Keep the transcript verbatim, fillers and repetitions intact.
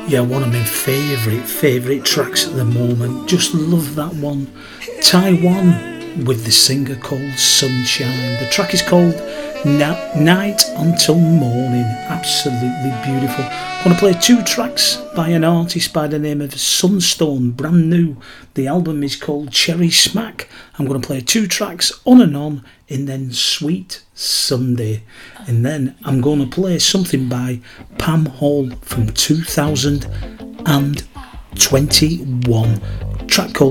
Yeah, one of my favourite, favourite tracks at the moment. Just love that one. Taiwan with the singer called Sunshine. The track is called Na- Night Until Morning. Absolutely beautiful. I'm going to play two tracks by an artist by the name of Sunstone, brand new. The album is called Cherry Smack. I'm going to play two tracks On and On, and then Sweet Sunday. And then I'm going to play something by Pam Hall from two thousand twenty-one. Track called